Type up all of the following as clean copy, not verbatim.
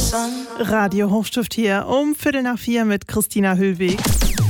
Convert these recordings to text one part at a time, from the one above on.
Radio Hochstift hier um 3:45 mit Christina Höllweg.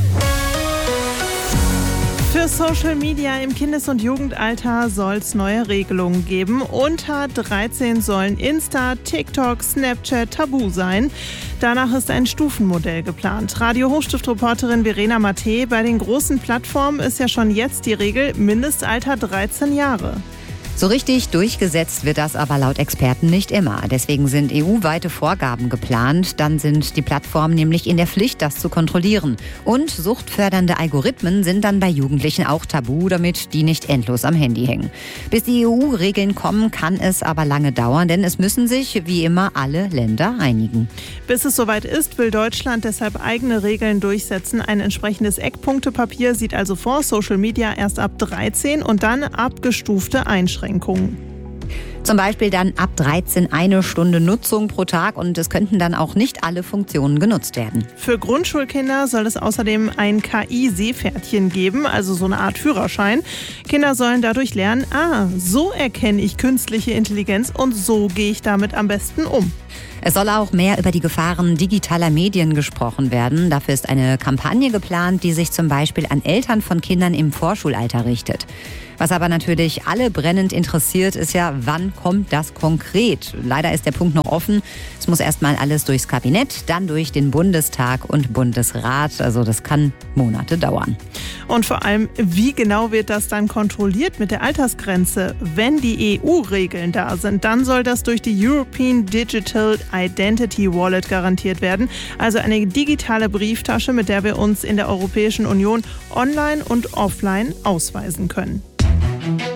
Für Social Media im Kindes- und Jugendalter soll es neue Regelungen geben. Unter 13 sollen Insta, TikTok, Snapchat tabu sein. Danach ist ein Stufenmodell geplant. Radio Hochstift-Reporterin Verena Mattei: Bei den großen Plattformen ist ja schon jetzt die Regel Mindestalter 13 Jahre. So richtig durchgesetzt wird das aber laut Experten nicht immer. Deswegen sind EU-weite Vorgaben geplant. Dann sind die Plattformen nämlich in der Pflicht, das zu kontrollieren. Und suchtfördernde Algorithmen sind dann bei Jugendlichen auch tabu, damit die nicht endlos am Handy hängen. Bis die EU-Regeln kommen, kann es aber lange dauern, denn es müssen sich wie immer alle Länder einigen. Bis es soweit ist, will Deutschland deshalb eigene Regeln durchsetzen. Ein entsprechendes Eckpunktepapier sieht also vor, Social Media erst ab 13 und dann abgestufte Einschränkungen. Zum Beispiel dann ab 13 1 Stunde Nutzung pro Tag und es könnten dann auch nicht alle Funktionen genutzt werden. Für Grundschulkinder soll es außerdem ein KI-Seepferdchen geben, also so eine Art Führerschein. Kinder sollen dadurch lernen, so erkenne ich künstliche Intelligenz und so gehe ich damit am besten um. Es soll auch mehr über die Gefahren digitaler Medien gesprochen werden. Dafür ist eine Kampagne geplant, die sich zum Beispiel an Eltern von Kindern im Vorschulalter richtet. Was aber natürlich alle brennend interessiert, ist ja, wann kommt das konkret? Leider ist der Punkt noch offen. Es muss erstmal alles durchs Kabinett, dann durch den Bundestag und Bundesrat. Also das kann Monate dauern. Und vor allem, wie genau wird das dann kontrolliert mit der Altersgrenze? Wenn die EU-Regeln da sind, dann soll das durch die European Digital Identity Wallet garantiert werden. Also eine digitale Brieftasche, mit der wir uns in der Europäischen Union online und offline ausweisen können.